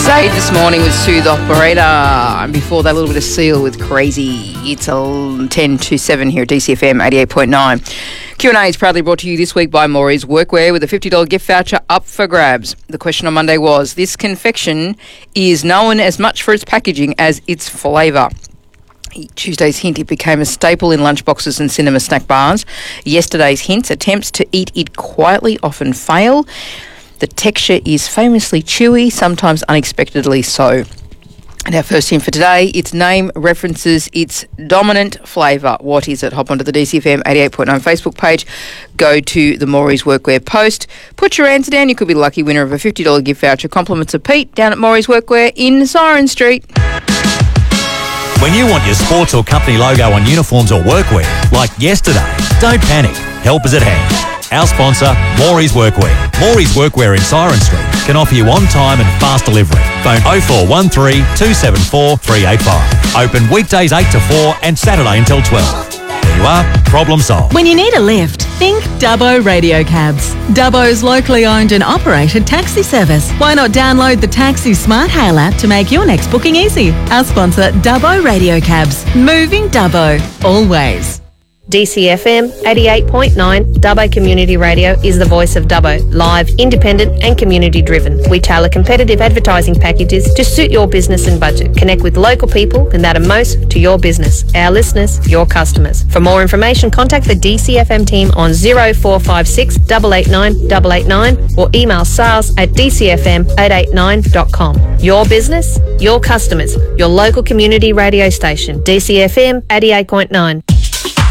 Sage this morning with Soothe Operator, and before that a little bit of Seal with Crazy. It's 10 to 7 here at DCFM 88.9. Q&A is proudly brought to you this week by Maury's Workwear with a $50 gift voucher up for grabs. The question on Monday was, this confection is known as much for its packaging as its flavour. Tuesday's hint, it became a staple in lunchboxes and cinema snack bars. Yesterday's hints, attempts to eat it quietly often fail. The texture is famously chewy, sometimes unexpectedly so. And our first hint for today, its name references its dominant flavour. What is it? Hop onto the DCFM 88.9 Facebook page, go to the Maury's Workwear post, put your answer down. You could be the lucky winner of a $50 gift voucher. Compliments of Pete down at Maury's Workwear in Siren Street. When you want your sports or company logo on uniforms or workwear, like yesterday, don't panic. Help is at hand. Our sponsor, Maury's Workwear. Maury's Workwear in Siren Street can offer you on-time and fast delivery. Phone 0413 274 385. Open weekdays 8 to 4 and Saturday until 12. There you are, problem solved. When you need a lift, think Dubbo Radio Cabs. Dubbo's locally owned and operated taxi service. Why not download the Taxi Smart Hail app to make your next booking easy? Our sponsor, Dubbo Radio Cabs. Moving Dubbo, always. DCFM 88.9 Dubbo Community Radio is the voice of Dubbo, live, independent and community driven. We tailor competitive advertising packages to suit your business and budget. Connect with local people that are most to your business. Our listeners, your customers. For more information, contact the DCFM team on 0456 889 889 or email sales@dcfm889.com. Your business, your customers, your local community radio station. DCFM 88.9.